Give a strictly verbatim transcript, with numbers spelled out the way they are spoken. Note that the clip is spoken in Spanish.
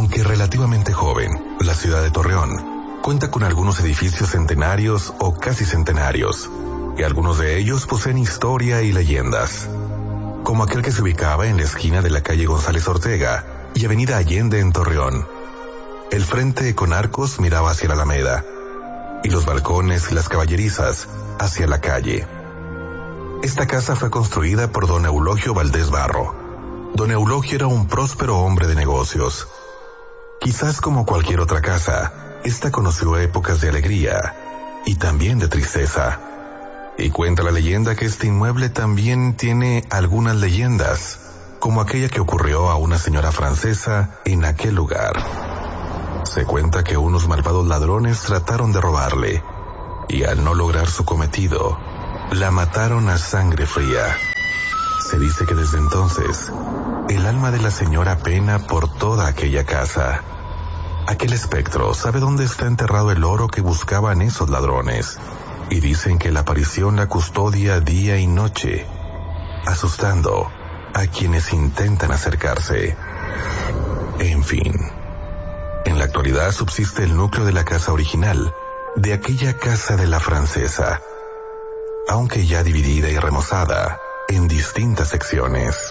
Aunque relativamente joven, la ciudad de Torreón cuenta con algunos edificios centenarios o casi centenarios, y algunos de ellos poseen historia y leyendas, como aquel que se ubicaba en la esquina de la calle González Ortega y avenida Allende en Torreón. El frente con arcos miraba hacia la Alameda, y los balcones y las caballerizas hacia la calle. Esta casa fue construida por don Eulogio Valdés Barro. Don Eulogio era un próspero hombre de negocios. Quizás como cualquier otra casa, esta conoció épocas de alegría y también de tristeza. Y cuenta la leyenda que este inmueble también tiene algunas leyendas, como aquella que ocurrió a una señora francesa en aquel lugar. Se cuenta que unos malvados ladrones trataron de robarle, y al no lograr su cometido, la mataron a sangre fría. Se dice que desde entonces, el alma de la señora pena por toda aquella casa. Aquel espectro sabe dónde está enterrado el oro que buscaban esos ladrones, y dicen que la aparición la custodia día y noche, asustando a quienes intentan acercarse. En fin, en la actualidad subsiste el núcleo de la casa original, de aquella casa de la francesa, aunque ya dividida y remozada en distintas secciones.